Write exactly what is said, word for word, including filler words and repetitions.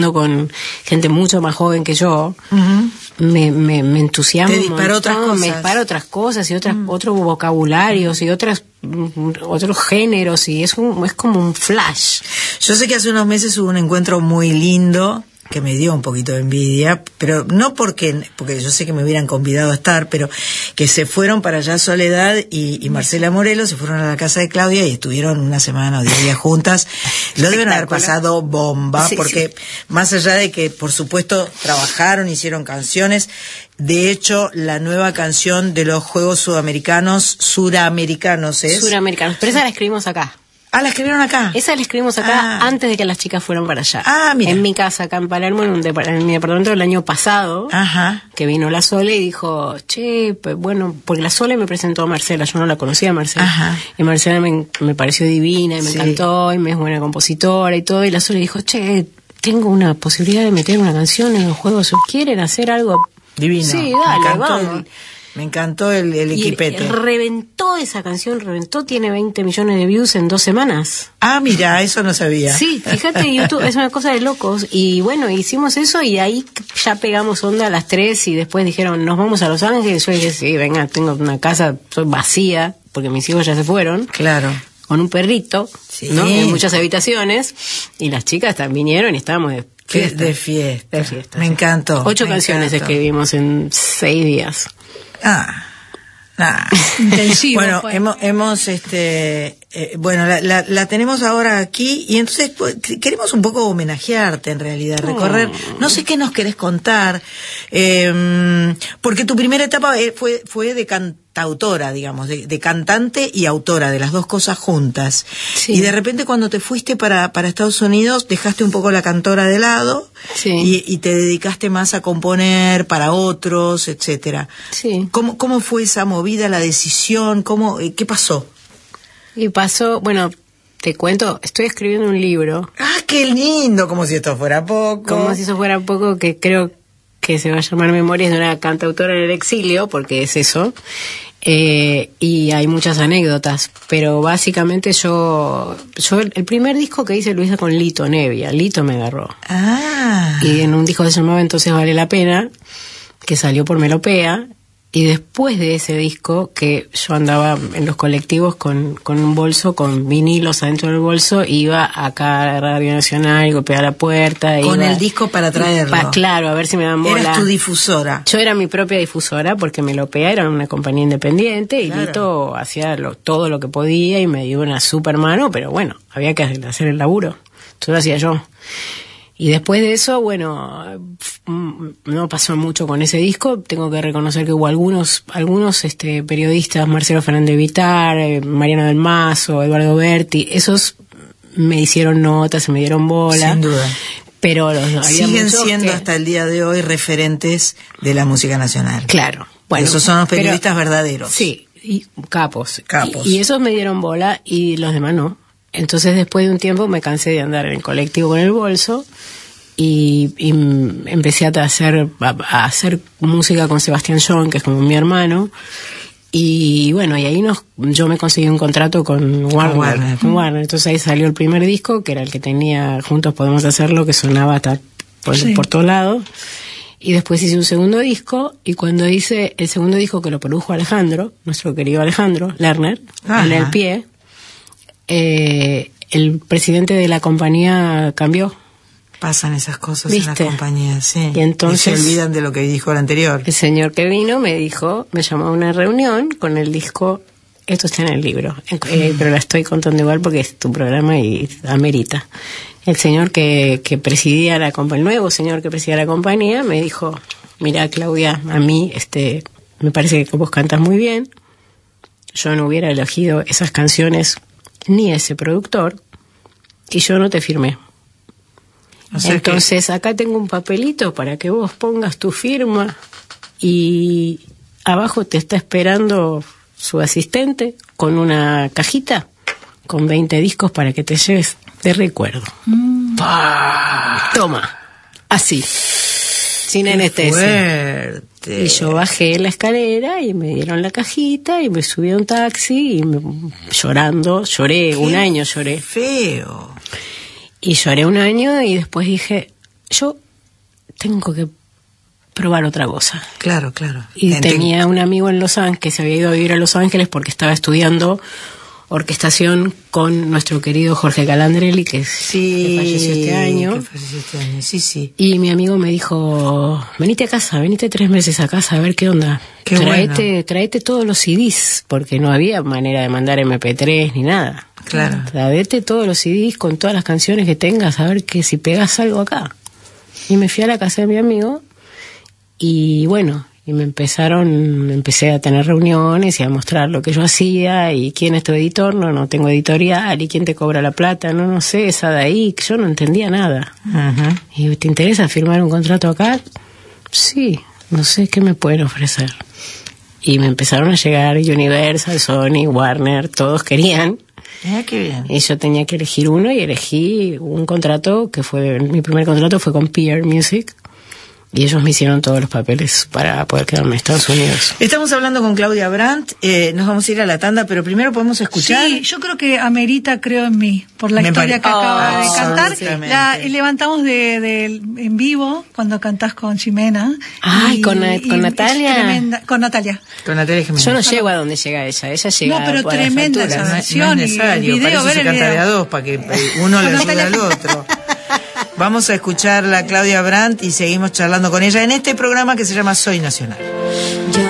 con gente mucho más joven que yo, uh-huh. me, me, me entusiasma. Te disparó otras cosas. Me dispara otras cosas y otras, mm. otros vocabularios y otras, otros géneros, y es, un, es como un flash. Yo sé que hace unos meses hubo un encuentro muy lindo que me dio un poquito de envidia, pero no porque, porque yo sé que me hubieran convidado a estar, pero que se fueron para allá Soledad y, y Marcela Morelos, se fueron a la casa de Claudia y estuvieron una semana o diez días juntas. Lo deben haber pasado bomba, sí, porque sí. Más allá de que, por supuesto, trabajaron, hicieron canciones. De hecho, la nueva canción de los Juegos Sudamericanos, Suramericanos es... Suramericanos, pero esa la escribimos acá. Ah, la escribieron acá. Esa la escribimos acá ah. antes de que las chicas fueran para allá. Ah, mira. En mi casa, acá en Palermo, en, un dep- en mi departamento el año pasado. Ajá. Que vino la Sole y dijo, che, pues bueno, porque la Sole me presentó a Marcela, yo no la conocía a Marcela. Ajá. Y Marcela me, me pareció divina y me sí. encantó y me es buena compositora y todo. Y la Sole dijo, che, tengo una posibilidad de meter una canción en los juegos. ¿Quieren hacer algo? Divino. Sí, dale, vamos. El... Me encantó el, el equipete. Y reventó esa canción, reventó, tiene veinte millones de views en dos semanas. Ah, mira, eso no sabía. Sí, fíjate, YouTube es una cosa de locos. Y bueno, hicimos eso y ahí ya pegamos onda a las tres y después dijeron, nos vamos a Los Ángeles. Yo dije, sí, venga, tengo una casa vacía porque mis hijos ya se fueron. Claro. Con un perrito, sí. ¿no? En muchas habitaciones. Y las chicas también vinieron y estábamos de fiesta. De fiesta. De fiesta me sí. encantó. Ocho me canciones encantó. escribimos en seis días. Ah, ah. Intensivo. Bueno, fue. hemos, hemos, este, eh, bueno, la, la, la tenemos ahora aquí y entonces pues, queremos un poco homenajearte en realidad, recorrer. Oh. No sé qué nos querés contar, eh, porque tu primera etapa fue, fue de cantautora, digamos, de, de cantante y autora, de las dos cosas juntas. Sí. Y de repente cuando te fuiste para, para Estados Unidos dejaste un poco la cantora de lado. Sí. y, y te dedicaste más a componer para otros, etcétera. Sí. ¿Cómo, cómo fue esa movida, la decisión? ¿Cómo, qué pasó? Y pasó, bueno, te cuento, estoy escribiendo un libro. ¡Ah, qué lindo! Como si esto fuera poco. Como si eso fuera poco, que creo que se va a llamar Memorias de una cantautora en el exilio, porque es eso. Eh, y hay muchas anécdotas, pero básicamente yo, yo el primer disco que hice lo hice con Lito Nevia. Lito me agarró. Ah. Y en un disco que se llamaba Entonces Vale la Pena, que salió por Melopea. Y después de ese disco, que yo andaba en los colectivos con, con un bolso, con vinilos adentro del bolso, iba acá a la Radio Nacional y golpeaba la puerta. Con iba, el disco para traerlo. Pa, claro, a ver si me dan bola. Eras tu difusora. Yo era mi propia difusora, porque Melopea era una compañía independiente y claro. Lito hacía lo, todo lo que podía y me dio una super mano, pero bueno, había que hacer el laburo. Entonces lo hacía yo. Y después de eso, bueno, no pasó mucho con ese disco. Tengo que reconocer que hubo algunos algunos este periodistas, Marcelo Fernández Vitar, eh, Mariano del Mazo, Eduardo Berti, esos me hicieron notas, se me dieron bola. Sin duda. Pero los, siguen siendo que... hasta el día de hoy referentes de la música nacional. Claro. Bueno, esos son los periodistas pero, verdaderos. Sí, y capos. Capos. Y, y esos me dieron bola y los demás no. Entonces después de un tiempo me cansé de andar en el colectivo con el bolso y, y empecé a hacer, a, a hacer música con Sebastián John, que es como mi hermano, y bueno, y ahí nos, yo me conseguí un contrato con Warner, Warner. con Warner. Entonces ahí salió el primer disco, que era el que tenía Juntos Podemos Hacerlo, que sonaba hasta por, sí. por todos lados. Y después hice un segundo disco, y cuando hice el segundo disco, que lo produjo Alejandro, nuestro querido Alejandro Lerner, en el pie, Eh, el presidente de la compañía cambió. Pasan esas cosas ¿Viste? En la compañía, sí. Y entonces y se olvidan de lo que dijo el anterior. El señor que vino me dijo, me llamó a una reunión con el disco, esto está en el libro, eh, pero la estoy contando igual porque es tu programa y amerita. El señor que, que presidía la compañía, el nuevo señor que presidía la compañía, me dijo, mira Claudia, a mí este me parece que vos cantas muy bien, yo no hubiera elegido esas canciones ni ese productor, y yo no te firmé. O sea Entonces que... acá tengo un papelito para que vos pongas tu firma, y abajo te está esperando su asistente con una cajita con veinte discos para que te lleves de recuerdo. Mm. Toma, así, sin Qué anestesia. Fuerte. Y yo bajé la escalera y me dieron la cajita y me subí a un taxi y me, llorando, lloré, Qué un año lloré. Feo. Y lloré un año y después dije, yo tengo que probar otra cosa. Claro, claro. Y Entiendo. tenía un amigo en Los Ángeles que se había ido a vivir a Los Ángeles porque estaba estudiando orquestación con nuestro querido Jorge Calandrelli, que, sí, que falleció este año. Que falleció este año. Sí, sí. Y mi amigo me dijo, venite a casa, venite tres meses a casa a ver qué onda. Qué traete, bueno. traete todos los C Ds, porque no había manera de mandar eme pe tres ni nada. Claro. Traete todos los C Ds con todas las canciones que tengas, a ver que si pegas algo acá. Y me fui a la casa de mi amigo y bueno, y me empezaron, empecé a tener reuniones y a mostrar lo que yo hacía y quién es tu editor, no, no tengo editorial, y quién te cobra la plata, no, no sé, esa de ahí, yo no entendía nada. Uh-huh. ¿Y te interesa firmar un contrato acá? Sí, no sé qué me pueden ofrecer. Y me empezaron a llegar Universal, Sony, Warner, todos querían. Ah, qué bien. Y yo tenía que elegir uno y elegí un contrato que fue, mi primer contrato fue con Peer Music. Y ellos me hicieron todos los papeles para poder quedarme en Estados Unidos. Estamos hablando con Claudia Brandt, eh, nos vamos a ir a la tanda, pero primero podemos escuchar. Sí, yo creo que amerita Creo en mí, por la Me historia pare- que acaba Oh, de cantar. absolutamente. La levantamos de, de en vivo cuando cantás con Ximena. Ay, Y- con Na- y- con y Natalia. tremenda- con Natalia. Con Natalia Jiménez. Yo no llego a donde llega ella, ella llega No, pero por las tremenda alturas. esa No es, no versión es y el necesario, video, para eso ver se el canta de a video. dos, para que eh, uno le ayude al otro. Vamos a escuchar a Claudia Brandt y seguimos charlando con ella en este programa que se llama Soy Nacional. Yo